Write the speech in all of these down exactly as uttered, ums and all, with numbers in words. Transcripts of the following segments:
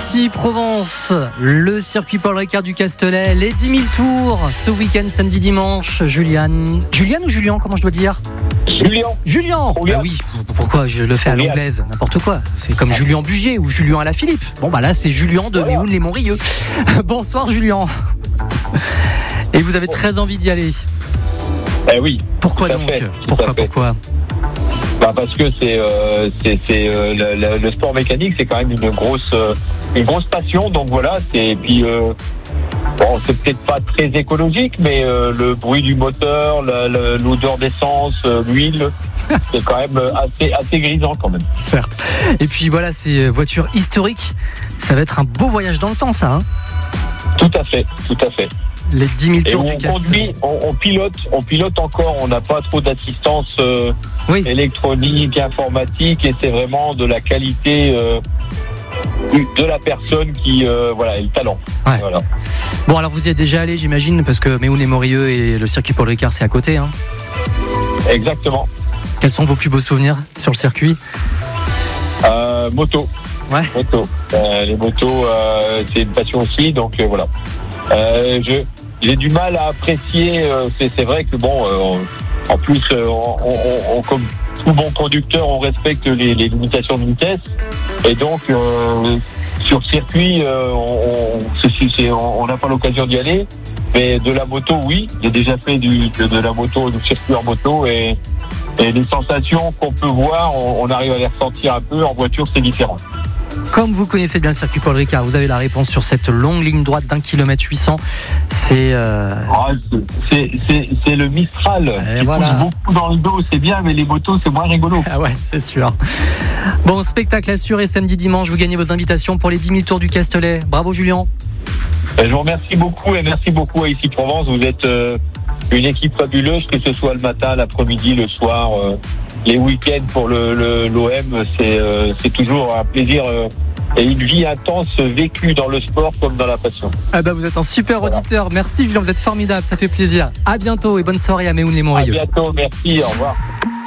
Ici Provence, le circuit Paul Ricard du Castellet, les dix mille tours ce week-end, samedi, dimanche. Julian, Julian ou Julien, comment je dois dire ? Julien. Julien. Julien. Bah oui, pourquoi je le fais à Julien. l'anglaise, n'importe quoi. C'est comme Julien Bugier ou Julien Alaphilippe. Bon bah là c'est Julien de Voilà. Méhoun les Montrieux. Bonsoir Julien. Et vous avez très envie d'y aller. Eh oui. Pourquoi tout à donc fait, tout Pourquoi à fait. pourquoi Bah parce que c'est euh, c'est, c'est euh, le, le- le sport mécanique, c'est quand même une grosse euh, une grosse passion. Donc voilà, c'est et puis euh, bon, c'est peut-être pas très écologique, mais euh, le bruit du moteur, la- la- l'odeur d'essence, euh, l'huile, c'est quand même assez assez grisant quand même. Certes. Et puis voilà, c'est voiture historique. Ça va être un beau voyage dans le temps, ça. Hein, Tout à fait, tout à fait. les dix mille Et tours où du on Castellet. conduit, on, on pilote, on pilote encore. On n'a pas trop d'assistance euh, Oui. électronique, informatique, et c'est vraiment de la qualité euh, de la personne qui, euh, voilà, et le talent. Ouais. Voilà. Bon, alors vous y êtes déjà allé, j'imagine, parce que Méhoun les Montrieux et le circuit Paul Ricard, c'est à côté. Hein. Exactement. Quels sont vos plus beaux souvenirs sur le circuit ? Euh, moto. Ouais. Moto. Euh, les motos, euh, c'est une passion aussi, donc euh, voilà. Euh, je, j'ai du mal à apprécier. Euh, c'est, c'est vrai que bon, euh, en plus, euh, on, on, on, comme tout bon conducteur, on respecte les, les limitations de vitesse, et donc euh, sur circuit, euh, on, on, c'est, c'est, on n'a pas l'occasion d'y aller. Mais de la moto, oui, j'ai déjà fait du, de, de la moto, du circuit en moto, et, et les sensations qu'on peut voir, on, on arrive à les ressentir un peu. En voiture, c'est différent. Comme vous connaissez bien le circuit Paul Ricard, vous avez la réponse sur cette longue ligne droite d'un kilomètre huit cents. C'est euh... Ah, c'est, c'est, c'est le Mistral Et qui voilà. pousse beaucoup dans le dos, c'est bien, mais les motos, c'est moins rigolo. ah ouais, c'est sûr. Bon, spectacle assuré samedi dimanche. Vous gagnez vos invitations pour les dix mille tours du Castellet. Bravo Julien. Je vous remercie beaucoup, et merci beaucoup à Ici Provence. Vous êtes euh, une équipe fabuleuse, que ce soit le matin, l'après-midi, le soir, euh, les week-ends pour le, le, l'O M. C'est, euh, c'est toujours un plaisir euh, et une vie intense vécue dans le sport comme dans la passion. Ah bah vous êtes un super Voilà. auditeur. Merci Julien, vous êtes formidable, ça fait plaisir. À bientôt et bonne soirée à Méhoun les À Montrieux. bientôt, merci, au revoir.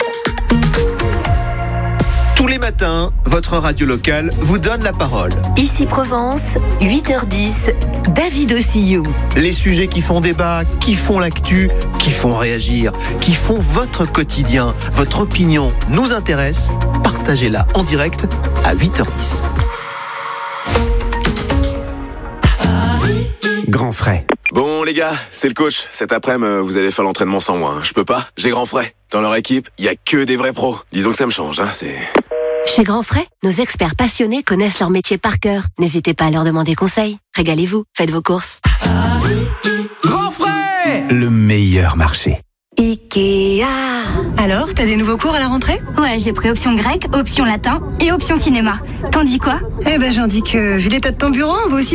Tous les matins, votre radio locale vous donne la parole. Ici Provence, huit heures dix, David Ossillou. Les sujets qui font débat, qui font l'actu, qui font réagir, qui font votre quotidien, votre opinion nous intéresse. Partagez-la en direct à huit heures dix. Grand frais. Bon les gars, c'est le coach. Cet après-midi, vous allez faire l'entraînement sans moi. hein. Je peux pas, j'ai grand frais. Dans leur équipe, il y a que des vrais pros. Disons que ça me change, hein, c'est... Chez Grand Frais, nos experts passionnés connaissent leur métier par cœur. N'hésitez pas à leur demander conseil. Régalez-vous, faites vos courses. Grand frais, le meilleur marché. Ikea. Alors, t'as des nouveaux cours à la rentrée ? Ouais, j'ai pris option grec, option latin et option cinéma. T'en dis quoi ? Eh ben, j'en dis que, vu l'état de ton bureau, on va aussi